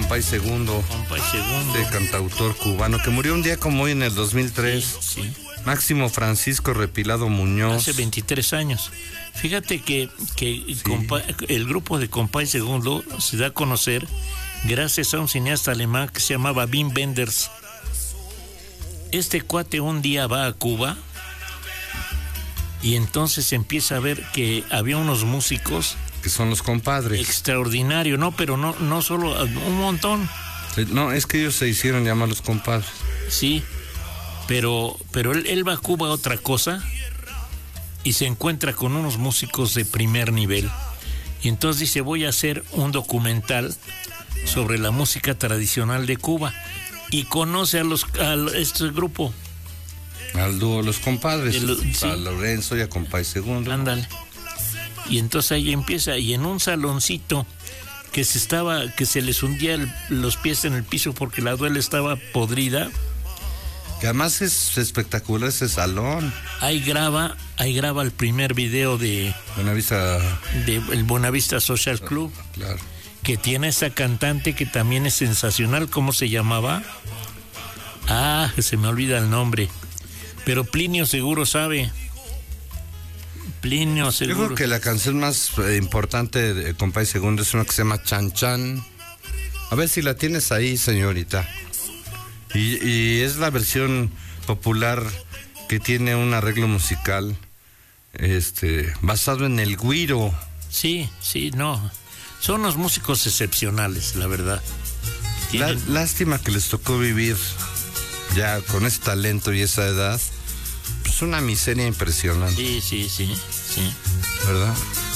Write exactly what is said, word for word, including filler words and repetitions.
Compay Segundo. Compay Segundo. De cantautor cubano, que murió un día como hoy en el dos mil tres. Sí, sí. Máximo Francisco Repilado Muñoz. Hace veintitrés años. Fíjate que, que Sí. compa, el grupo de Compay Segundo se da a conocer gracias a un cineasta alemán que se llamaba Wim Wenders. Este cuate un día va a Cuba y entonces empieza a ver que había unos músicos Que son los compadres. extraordinarios, no, pero no, no solo, un montón. No, es que ellos se hicieron llamar los compadres. Sí, pero, pero él, él va a Cuba a otra cosa y se encuentra con unos músicos de primer nivel. Y entonces dice, voy a hacer un documental sobre la música tradicional de Cuba. Y conoce a los a este grupo. Al dúo Los Compadres. El, sí. A Lorenzo y a Compay Segundo. Ándale. Y entonces ahí empieza, y en un saloncito que se estaba, que se les hundía el, los pies en el piso porque la duela estaba podrida. Que además es espectacular ese salón. Ahí graba, ahí graba el primer video de Buenavista. de el Buenavista Social Club. Claro. Que tiene esa cantante que también es sensacional. ¿Cómo se llamaba? Ah, se me olvida el nombre. Pero Plinio seguro sabe. Plinio seguro. Yo creo que la canción más eh, importante de Compay Segundo es una que se llama Chan Chan. A ver si la tienes ahí, señorita. Y, y es la versión popular que tiene un arreglo musical este basado en el güiro. Sí, sí, no. Son unos músicos excepcionales, la verdad. La, Tienen... lástima que les tocó vivir ya con ese talento y esa edad. Pues una miseria impresionante. Sí, sí, sí, sí. ¿Verdad?